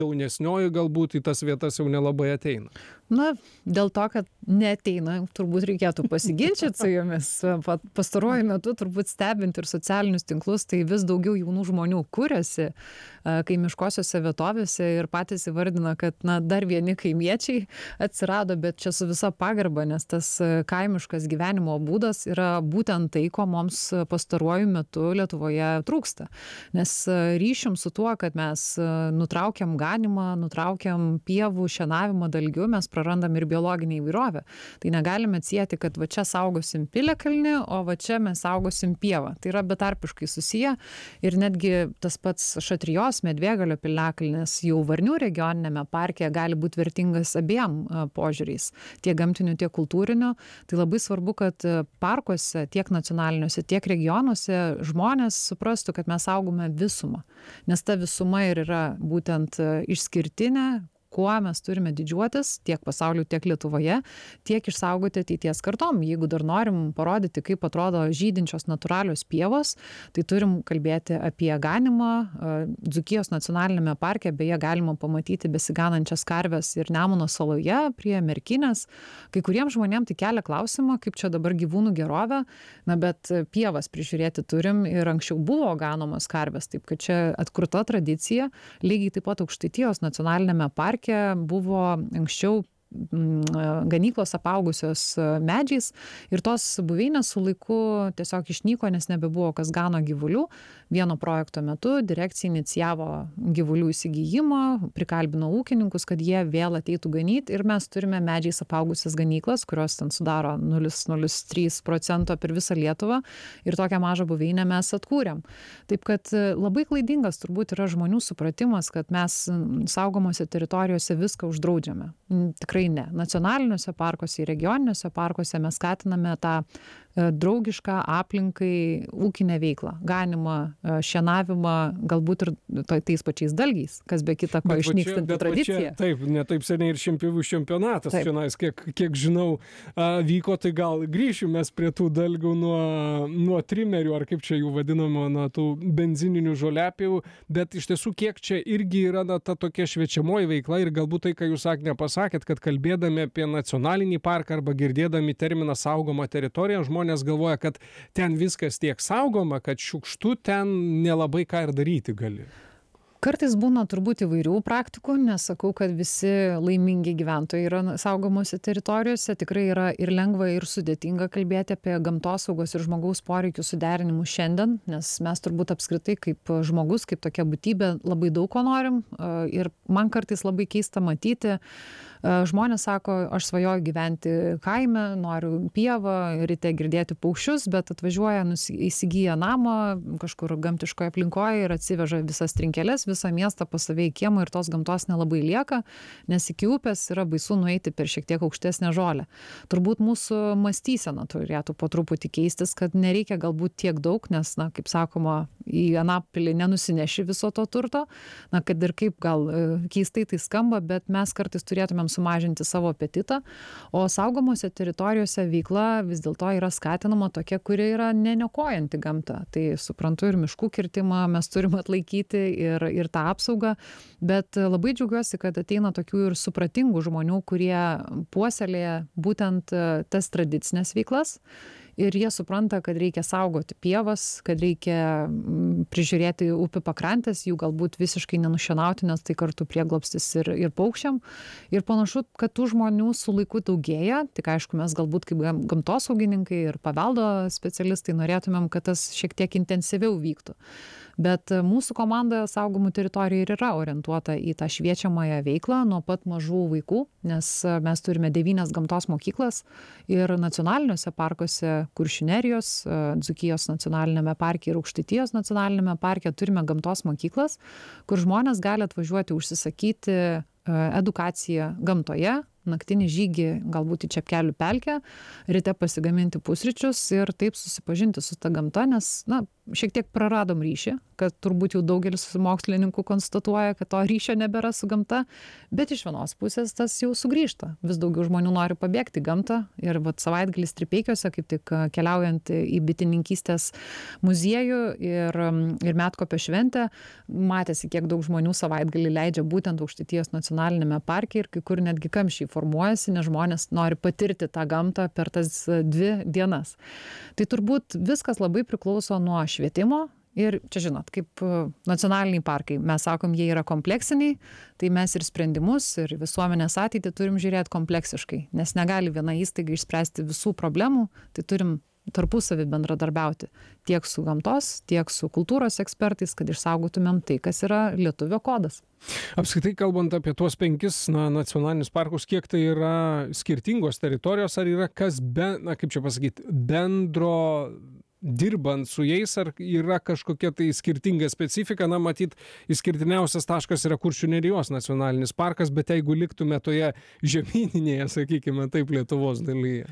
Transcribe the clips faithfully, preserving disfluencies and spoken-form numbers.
jaunesnioji galbūt į tas vietas jau nelabai ateina? Na, dėl to, kad neateina, turbūt reikėtų pasiginčyti su jomis. Pa- Pastaruoju metu turbūt stebint ir socialinius tinklus, tai vis daugiau jaunų žmonių kuriasi a, kaimiškosiose vietovėse ir patys įvardina, kad na, dar vieni kaimiečiai atsirado, bet čia su visa pagarba, nes tas a, kaimiškas gyvenimo būdas yra būtent tai, ko mums pastaruoju metu Lietuvoje trūksta. Nes a, ryšium su tuo, kad mes a, nutraukiam ganimą, nutraukiam pievų šienavimą dalgiu, mes prarandam ir biologinę įvairovę. Tai negalime atsieti, kad va čia saugosim piliakalnį, o va čia mes saugosim pievą. Tai yra betarpiškai susiję ir netgi tas pats Šatrijos Medvėgalio piliakalnis jau Varnių regioninėme parke gali būti vertingas abiem a, požiūriais, tiek gamtiniu, tiek kultūriniu. Tai labai svarbu, kad a, parkuose, tiek nacionaliniuose, tiek regionuose žmonės suprastų, kad mes saugome visumą. Nes ta visuma ir yra būtent a, išskirtinė, kuo mes turime didžiuotis tiek pasauliu, tiek Lietuvoje, tiek išsaugoti ateities kartom. Jeigu dar norim parodyti, kaip atrodo žydinčios natūralios pievos, tai turim kalbėti apie ganimą. Dzūkijos nacionalinėme parke beje galima pamatyti besiganančias karves ir Nemuno saloje prie Merkinės. Kai kuriems žmonėms tai kelia klausimą, kaip čia dabar gyvūnų gerovė, na bet pievas prižiūrėti turim ir anksčiau buvo ganomos karvės, taip kad čia atkurta tradicija. Lygiai taip pat Aukštaitijos nacionalinėme parke buvo anksčiau ganyklos apaugusios medžiais ir tos buveinės su laiku tiesiog išnyko, nes nebebuvo kas gano gyvulių. Vieno projekto metu direkcija inicijavo gyvulių įsigijimą, prikalbino ūkininkus, kad jie vėl ateitų ganyti ir mes turime medžiais apaugusias ganyklas, kurios ten sudaro nulis nulis trys procento per visą Lietuvą ir tokią mažą buveinę mes atkūrėm. Taip kad labai klaidingas turbūt yra žmonių supratimas, kad mes saugomose teritorijose viską uždraudžiame. Tikrai ne. Nacionaliniuose parkuose ir regioniniuose parkuose mes skatiname tą draugišką aplinkai ūkinę veiklą, ganimą, šienavimą, galbūt ir tais pačiais dalgiais, kas be kita ko išnykstanti tradicija. Čia, taip, ne taip seniai ir šienpjovių čempionatas, čionais, kiek, kiek žinau, vyko, tai gal grįšim mes prie tų dalgių nuo, nuo trimerių, ar kaip čia jų vadinamo, nuo tų benzininių žoliapjovų, bet iš tiesų kiek čia irgi yra na, ta tokia šviečiamoji veikla ir galbūt tai, ką jūs sakė, nepasakėt, kad kalbėdami apie nacionalinį parką arba girdėdami terminą saugoma teritorija, žmonės Žmonės galvoja, kad ten viskas tiek saugoma, kad šiukštu ten nelabai ką ir daryti gali. Kartais būna turbūt įvairių praktikų, nesakau, kad visi laimingi gyventojai yra saugomose teritorijose. Tikrai yra ir lengva, ir sudėtinga kalbėti apie gamtosaugos ir žmogaus poreikių suderinimus šiandien, nes mes turbūt apskritai kaip žmogus, kaip tokia būtybė labai daug ko norim. Ir man kartais labai keista matyti, žmonės sako, aš svajoju gyventi kaime, noriu pievą, ryte girdėti paukščius, bet atvažiuoja, įsigyja namą kažkur gamtiškoje aplinkoje ir atsiveža visas trinkeles, visą miestą pas save į kiemą ir tos gamtos nelabai lieka, nes iki upės yra baisu nueiti per šiek tiek aukštesnę žolę. Turbūt mūsų mąstysena turėtų po truputį keistis, kad nereikia galbūt tiek daug, nes, na, kaip sakoma, į Anapilį nenusineši viso to turto, na, kad ir kaip gal keistai tai skamba, bet mes kartais turėtumėm sumažinti savo apetitą, o saugomose teritorijose veikla vis dėlto yra skatinama tokia, kuri yra neniokojanti gamtą. Tai suprantu ir miškų kirtimą mes turim atlaikyti ir, ir tą apsaugą, bet labai džiaugiuosi, kad ateina tokių ir supratingų žmonių, kurie puoselėja būtent tas tradicinės veiklas. Ir jie supranta, kad reikia saugoti pievas, kad reikia prižiūrėti upių pakrantės, jų galbūt visiškai nenušienauti, nes tai kartu prieglobstis ir, ir paukščiam. Ir panašu, kad tų žmonių su laiku daugėja, tik aišku, mes galbūt kaip gamtosaugininkai ir paveldo specialistai norėtumėm, kad tas šiek tiek intensyviau vyktų. Bet mūsų komanda saugomų teritorijų ir yra orientuota į tą šviečiamąją veiklą nuo pat mažų vaikų, nes mes turime devynias gamtos mokyklas ir nacionaliniuose parkuose Kuršių nerijos, Dzūkijos nacionalinėme parke ir Aukštaitijos nacionalinėme parke turime gamtos mokyklas, kur žmonės gali atvažiuoti užsisakyti edukaciją gamtoje, naktinį žygį galbūt į Čepkelių pelkę, ryte pasigaminti pusryčius ir taip susipažinti su ta gamta, nes, na, šiek tiek praradom ryšį, kad turbūt jau daugelis mokslininkų konstatuoja, kad to ryšio nebėra su gamta, bet iš vienos pusės tas jau sugrįžta. Vis daugiau žmonių nori pabėgti į gamtą ir vat savaitgalis Stripeikiuose, kaip tik keliaujant į bitininkystės muziejų ir, ir Medkopio šventę, matėsi, kiek daug žmonių savaitgalį leidžia būtent Aukštaitijos nacionalinėme parke ir kai kur netgi kamščiai formuojasi, nes žmonės nori patirti tą gamtą per tas dvi dienas. Tai turbūt viskas labai priklauso nuo švietimo. Ir čia žinot, kaip nacionaliniai parkai, mes sakom, jie yra kompleksiniai, tai mes ir sprendimus, ir visuomenės ateitį turim žiūrėti kompleksiškai, nes negali viena įstaiga išspręsti visų problemų, tai turim tarpusavį bendradarbiauti tiek su gamtos, tiek su kultūros ekspertais, kad išsaugotumėm tai, kas yra lietuvio kodas. Apskritai, kalbant apie tuos penkis na, nacionalinius parkus, kiek tai yra skirtingos teritorijos, ar yra kas, be, na, kaip čia pasakyti, bendro dirbant su jais, ar yra kažkokia tai skirtinga specifika, na, matyt, išskirtiniausias taškas yra Kuršių nerijos nacionalinis parkas, bet jeigu liktume toje žemyninėje, sakykime, taip, Lietuvos dalyje.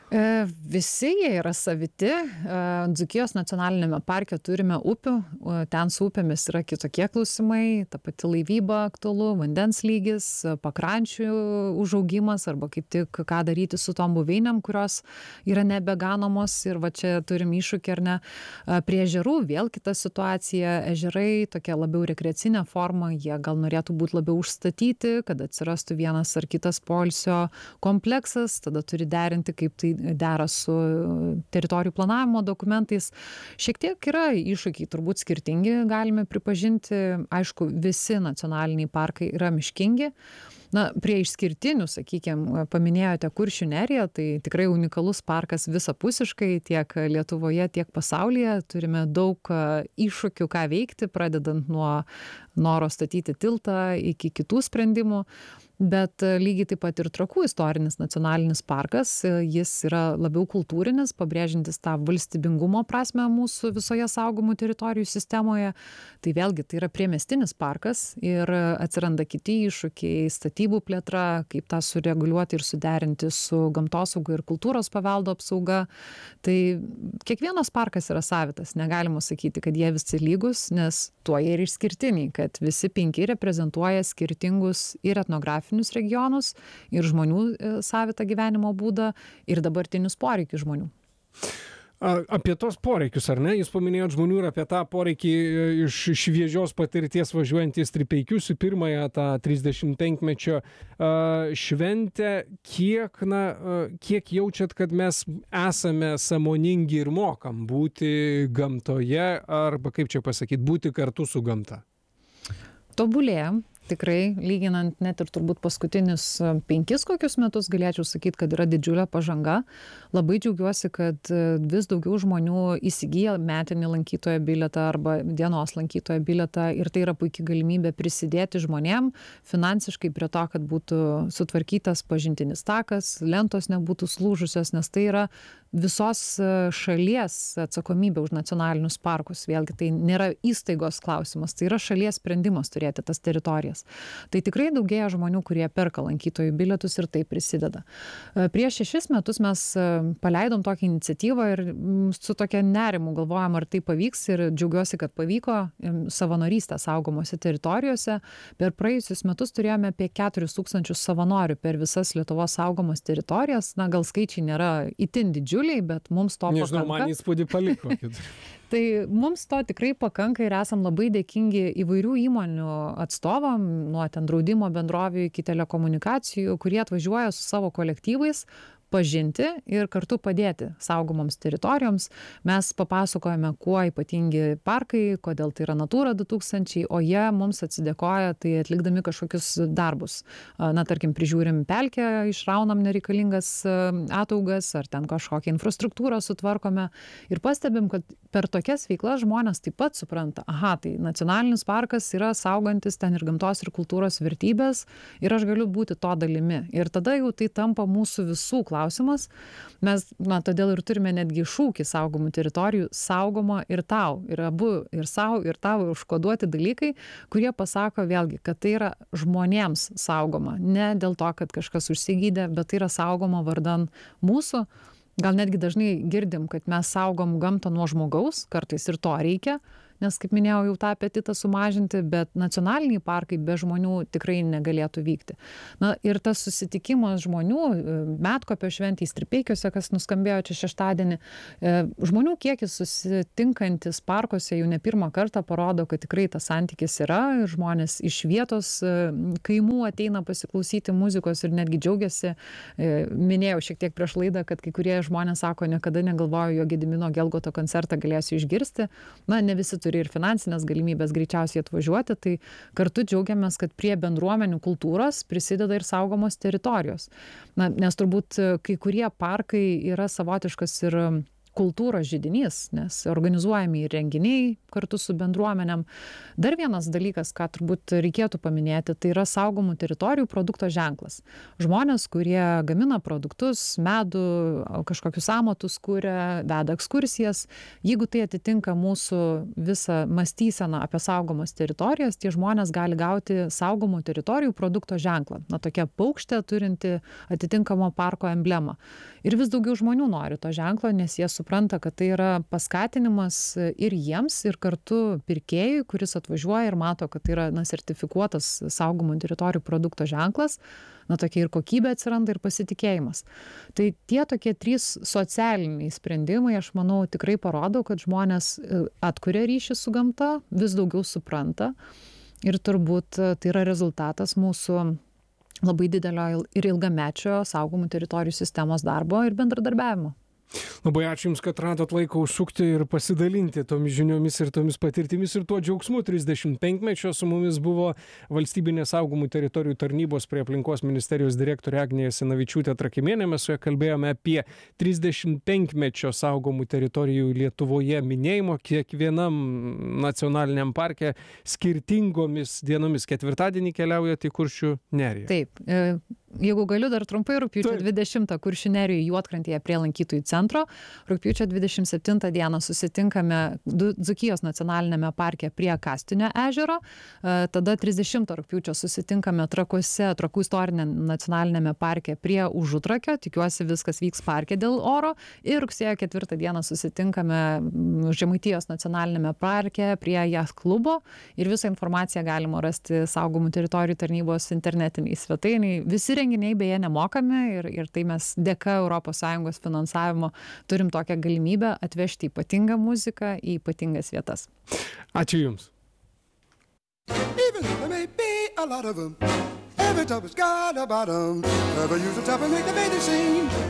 Visi jie yra saviti. Dzūkijos nacionalinėme parke turime upių, ten su upėmis yra kitokie klausimai, ta pati laivyba aktualu, vandens lygis, pakrančių užaugimas arba kaip tik ką daryti su tom buveinėm, kurios yra nebeganomos ir va čia turim iššūkį ar ne. Prie ežerų vėl kita situacija, ežerai tokia labiau rekreacinė forma, jie gal norėtų būti labiau užstatyti, kad atsirastų vienas ar kitas poilsio kompleksas, tada turi derinti, kaip tai dera su teritorijų planavimo dokumentais. Šiek tiek yra iššūkiai, turbūt skirtingi, galime pripažinti. Aišku, visi nacionaliniai parkai yra miškingi. Na, prie išskirtinių, sakykime, paminėjote Kuršių neriją, tai tikrai unikalus parkas visapusiškai tiek Lietuvoje, tiek pasaulyje. Turime daug iššūkių, ką veikti, pradedant nuo noro statyti tiltą iki kitų sprendimų. Bet lygiai taip pat ir Trakų istorinis nacionalinis parkas, jis yra labiau kultūrinis, pabrėžintis tą valstybingumo prasme mūsų visoje saugomų teritorijų sistemoje. Tai vėlgi tai yra priemiestinis parkas ir atsiranda kiti iššūkiai, statybų plėtra, kaip tą sureguliuoti ir suderinti su gamtosauga ir kultūros paveldo apsauga. Tai kiekvienas parkas yra savitas, negalima sakyti, kad jie visi lygus, nes tuo jie ir išskirtiniai, kad visi penki reprezentuoja skirtingus ir etnografinius regionus, ir žmonių savitą gyvenimo būdą, ir dabartinius poreikius žmonių. Apie tos poreikius, ar ne? Jūs paminėjot žmonių ir apie tą poreikį iš šviežios patirties važiuojant į Stripeikius, į pirmąją tą trisdešimtpenkmečio šventę. Kiek, na, kiek jaučiat, kad mes esame sąmoningi ir mokam būti gamtoje, arba kaip čia pasakyti, būti kartu su gamta? Tobulėjam. Tikrai, lyginant net ir turbūt paskutinius penkis kokius metus, galėčiau sakyti, kad yra didžiulė pažanga. Labai džiaugiuosi, kad vis daugiau žmonių įsigyja metinį lankytojo bilietą arba dienos lankytojo bilietą ir tai yra puikia galimybė prisidėti žmonėm finansiškai prie to, kad būtų sutvarkytas pažintinis takas, lentos nebūtų slūžusios, nes tai yra visos šalies atsakomybė už nacionalinius parkus. Vėlgi, tai nėra įstaigos klausimas, tai yra šalies sprendimas turėti tas teritorijas. Tai tikrai daugėja žmonių, kurie perka lankytojų bilietus ir tai prisideda. Prieš šešis metus mes paleidom tokią iniciatyvą ir su tokia nerimu galvojam, ar tai pavyks, ir džiaugiuosi, kad pavyko savanorystę saugomose teritorijose. Per praėjusius metus turėjome apie keturis tūkstančius savanorių per visas Lietuvos saugomas teritorijas. Na, gal skaičiai nėra itin didžiuliai, bet mums to pakanka. Nežinau, man įspūdį paliko. Tai mums to tikrai pakanka ir esam labai dėkingi įvairių įmonių atstovam, nuo ten draudimo bendrovių iki telekomunikacijų, kurie atvažiuoja su savo kolektyvais pažinti ir kartu padėti saugomoms teritorijoms. Mes papasakojame, kuo ypatingi parkai, kodėl tai yra Natūra du tūkstančiai, o jie mums atsidėkoja, tai atlikdami kažkokius darbus. Na, tarkim, prižiūrim pelkę, išraunam nereikalingas ataugas, ar ten kažkokią infrastruktūrą sutvarkome. Ir pastebim, kad per tokias veiklas žmonės taip pat supranta, aha, tai nacionalinis parkas yra saugantis ten ir gamtos ir kultūros vertybės ir aš galiu būti to dalimi. Ir tada jau tai tampa mūsų visų klausimas. Klausimas. Mes, na, todėl ir turime netgi šūkį saugomų teritorijų saugoma ir tau. Ir abu, ir savo, ir tau užkoduoti dalykai, kurie pasako vėlgi, kad tai yra žmonėms saugoma. Ne dėl to, kad kažkas užsigydė, bet tai yra saugoma vardan mūsų. gal netgi dažnai girdim, kad mes saugom gamtą nuo žmogaus, kartais ir to reikia, nes, kaip minėjau, jau tą apetitą sumažinti, bet nacionaliniai parkai be žmonių tikrai negalėtų vykti. Na ir tas susitikimas žmonių, Medkopio šventėj, Stripeikiuose, kas nuskambėjo čia šeštadienį, žmonių kiekis susitinkantis parkuose jau ne pirmą kartą parodo, kad tikrai tas santykis yra ir žmonės iš vietos kaimų ateina pasiklausyti muzikos ir netgi džiaugiasi. Minėjau šiek tiek prieš laidą, kad kai kurie žmonės sako, niekada negalvoju, jo Gedimino Gelgoto koncertą galėsiu išgirsti. Na, ne visi turi ir finansinės galimybės greičiausiai atvažiuoti, tai kartu džiaugiamės, kad prie bendruomenių kultūros prisideda ir saugomos teritorijos. Na, nes turbūt kai kurie parkai yra savotiškas ir kultūros židinys, nes organizuojami ir renginiai kartu su bendruomenėm. Dar vienas dalykas, ką turbūt reikėtų paminėti, tai yra saugomų teritorijų produkto ženklas. Žmonės, kurie gamina produktus, medų, kažkokius amatus kuria, veda ekskursijas, jeigu tai atitinka mūsų visą mąstyseną apie saugomas teritorijas, tie žmonės gali gauti saugomų teritorijų produkto ženklą. Na, tokia paukštė turinti atitinkamo parko emblemą. Ir vis daugiau žmonių nori to ženklo, nes jie supranta, kad tai yra paskatinimas ir jiems, ir kartu pirkėjui, kuris atvažiuoja ir mato, kad tai yra na, sertifikuotas saugomų teritorijų produkto ženklas, na tokia ir kokybė atsiranda ir pasitikėjimas. Tai tie tokie trys socialiniai sprendimai, aš manau, tikrai parodo, kad žmonės atkuria ryšį su gamta, vis daugiau supranta ir turbūt tai yra rezultatas mūsų labai didelio ir ilgamečio saugomų teritorijų sistemos darbo ir bendradarbiavimo. Labai ačiū Jums, kad radot laiko užsukti ir pasidalinti tomis žiniomis ir tomis patirtimis ir tuo džiaugsmu. trisdešimt penkmečio su mumis buvo Valstybinės saugomų teritorijų tarnybos prie aplinkos ministerijos direktorė Agnė Jasinavičiūtė Trakimienė. Mes su ja kalbėjome apie trisdešimt penkmečio saugomų teritorijų Lietuvoje minėjimo, kiekvienam nacionaliniam parke skirtingomis dienomis. Ketvirtadienį keliaujate į Kuršių neriją. Taip. E... Jeigu galiu dar trumpai, rugpjūčio dvidešimtą Kuršių nerijoje Juodkrantėje prie lankytojų centro, rugpjūčio dvidešimt septintą dieną susitinkame Dzūkijos nacionalinėme parke prie Kastinio ežero, tada trisdešimtą rugpjūčio susitinkame Trakuose, Trakų istorinėme nacionalinėme parke prie Užutrakio, tikiuosi viskas vyks parke dėl oro, ir rugsėjo ketvirtą dieną susitinkame Žemaitijos nacionalinėme parke prie Yacht klubo ir visą informaciją galima rasti saugomų teritorijų tarnybos internetiniai svetainiai. Visi renginiai beje nemokami ir, ir tai mes dėka Europos Sąjungos finansavimo turim tokią galimybę atvežti ypatingą muziką į ypatingas vietas. Ačiū Jums. Even though there may be a lot of them, every top has got a bottom. Never use the top and make the baby sing.